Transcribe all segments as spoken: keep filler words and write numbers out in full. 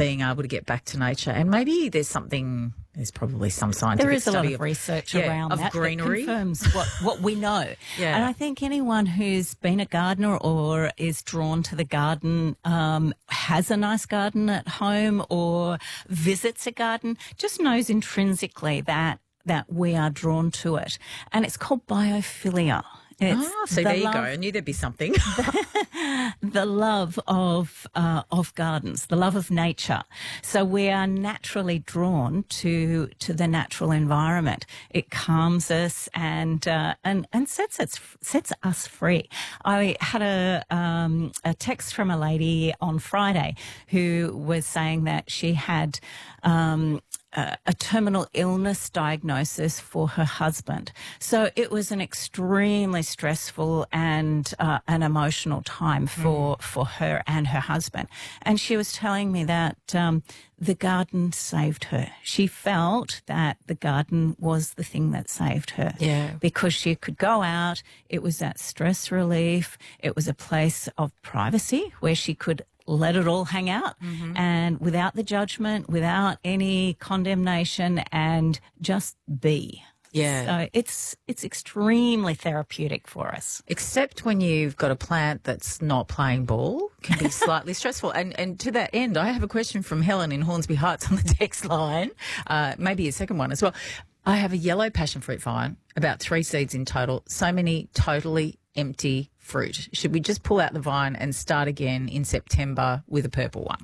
being able to get back to nature. And maybe there's something, there's probably some scientific There is a lot study of research yeah, around of that greenery. that confirms what, what we know. Yeah. And I think anyone who's been a gardener or is drawn to the garden, um, has a nice garden at home or visits a garden, just knows intrinsically that that we are drawn to it. And it's called biophilia. It's Oh, so the there you love, go. I knew there'd be something. the love of uh, of gardens, the love of nature. So we are naturally drawn to to the natural environment. It calms us and uh, and and sets us sets us free. I had a um, a text from a lady on Friday who was saying that she had Um, Uh, a terminal illness diagnosis for her husband. So it was an extremely stressful and uh, an emotional time for, mm. for her and her husband. And she was telling me that um, the garden saved her. She felt that the garden was the thing that saved her. Yeah. Because she could go out. It was that stress relief. It was a place of privacy where she could let it all hang out mm-hmm. and without the judgment, without any condemnation, and just be. Yeah. So it's it's extremely therapeutic for us. Except when you've got a plant that's not playing ball, can be slightly stressful. And and to that end, I have a question from Helen in Hornsby Heights on the text line, uh, maybe a second one as well. I have a yellow passion fruit vine, about three seeds in total, so many totally empty fruit. Should we just pull out the vine and start again in September with a purple one?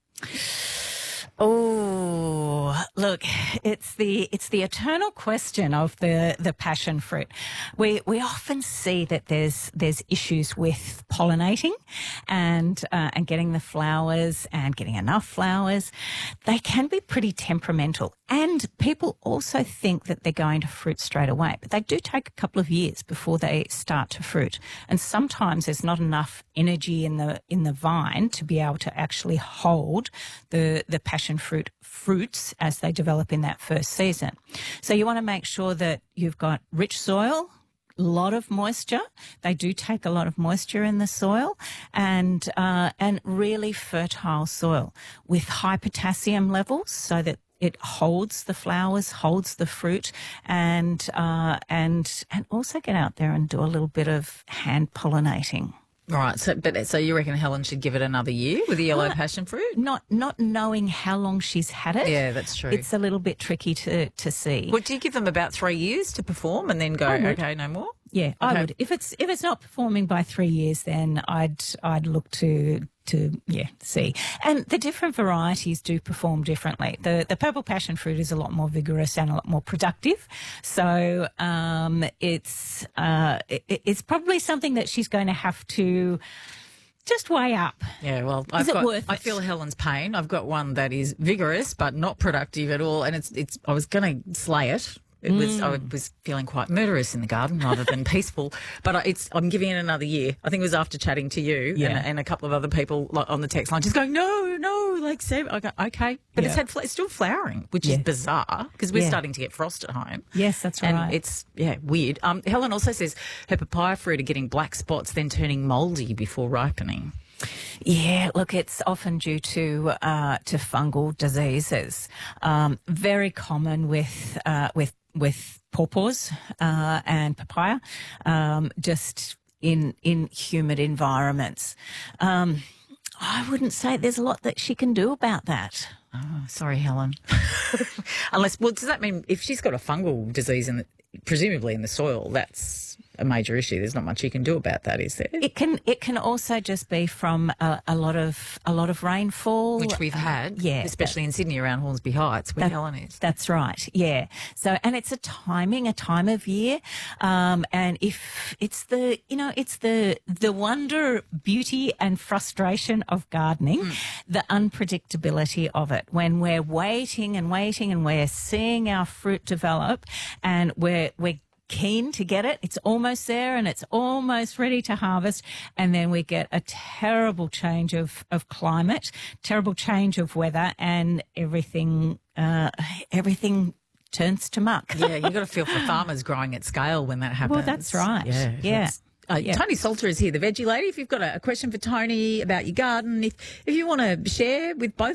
Oh, look, it's the it's the eternal question of the, the passion fruit. We we often see that there's there's issues with pollinating and uh, and getting the flowers and getting enough flowers. They can be pretty temperamental, and people also think that they're going to fruit straight away, but they do take a couple of years before they start to fruit. And sometimes there's not enough energy in the in the vine to be able to actually hold the the passion fruit fruits as they develop in that first season. So you want to make sure that you've got rich soil, a lot of moisture. They do take a lot of moisture in the soil, and uh, and really fertile soil with high potassium levels so that it holds the flowers, holds the fruit, and uh, and and also get out there and do a little bit of hand pollinating. Right, so but so you reckon Helen should give it another year with the yellow Uh, passion fruit? Not not knowing how long she's had it. Yeah, that's true. It's a little bit tricky to, to see. Would you give them about three years to perform and then go, I would. okay, no more? Yeah, I Okay. would. If it's if it's not performing by three years, then I'd I'd look to to yeah see. And the different varieties do perform differently. The the purple passion fruit is a lot more vigorous and a lot more productive. So um, it's uh, it, it's probably something that she's going to have to just weigh up. Yeah, well, Is I've it got, worth I it? feel Helen's pain. I've got one that is vigorous but not productive at all, and it's it's. I was going to slay it. It was I was feeling quite murderous in the garden rather than peaceful. But I- it's I'm giving it another year. I think it was after chatting to you Yeah. and, and a couple of other people like, on the text line, just going, no, no, like save. I go, okay, but it's Yeah. had fl- it's still flowering, which Yeah. is bizarre because we're Yeah. starting to get frost at home. Yes, that's And right. it's, yeah, weird. Um, Helen also says her papaya fruit are getting black spots, then turning mouldy before ripening. Yeah, look, it's often due to uh, to fungal diseases. Um, very common with uh, with with pawpaws uh, and papaya, um, just in in humid environments. Um, I wouldn't say there's a lot that she can do about that. Oh, sorry, Helen. Unless, well, does that mean if she's got a fungal disease in the, presumably in the soil, that's a major issue? There's not much you can do about that, is there? It can it can also just be from a, a lot of a lot of rainfall, Which we've had, Uh, yeah, especially in Sydney around Hornsby Heights, where That- Helen is. That's right. Yeah. So, and it's a timing, a time of year. Um, and if it's the, you know, it's the, the wonder, beauty and frustration of gardening, Mm. the unpredictability of it when we're waiting and waiting and we're seeing our fruit develop and we're, we're, keen to get it. It's almost there and it's almost ready to harvest. And then we get a terrible change of, of climate, terrible change of weather, and everything, uh, everything turns to muck. Yeah, you've got to feel for farmers growing at scale when that happens. Well, that's right. Yeah. Yeah. that's- Uh, Yeah. Tony Salter is here, the veggie lady. If you've got a, a question for Tony about your garden, if, if you want to share with both